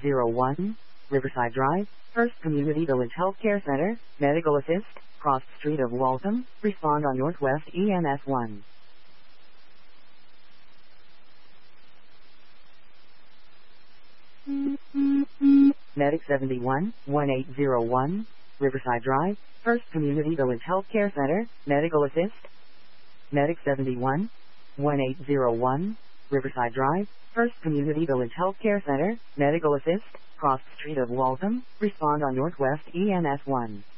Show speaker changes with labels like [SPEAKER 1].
[SPEAKER 1] 1801, Riverside Drive, First Community Village Healthcare Center, Medical Assist, Cross Street of Waltham, respond on Northwest EMS 1. Medic 71, 1801, Riverside Drive, First Community Village Healthcare Center, Medical Assist. Medic 71, 1801, Riverside Drive, First Community Village Healthcare Center, Medical Assist, Cross Street of Waltham, respond on Northwest EMS 1.